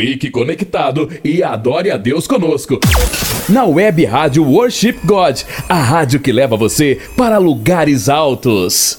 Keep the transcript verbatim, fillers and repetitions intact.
Fique conectado e adore a Deus conosco. Na Web Rádio Worship God, a rádio que leva você para lugares altos.